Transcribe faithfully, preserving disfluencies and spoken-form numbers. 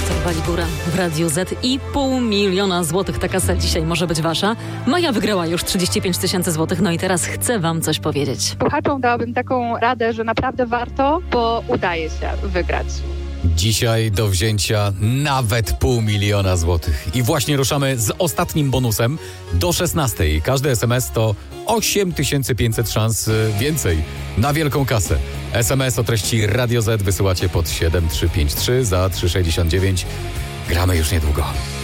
Wiktor Baligura w Radiu Z i pół miliona złotych ta kasa dzisiaj może być wasza. Maja wygrała już trzydzieści pięć tysięcy złotych, no i teraz chcę wam coś powiedzieć. Słuchaczom dałabym taką radę, że naprawdę warto, bo udaje się wygrać. Dzisiaj do wzięcia nawet pół miliona złotych. I właśnie ruszamy z ostatnim bonusem do szesnastej. Każdy es em es to osiem tysięcy pięćset szans więcej na wielką kasę. es em es o treści Radio Z wysyłacie pod siedem trzy pięć trzy za trzy sześćdziesiąt dziewięć. Gramy już niedługo.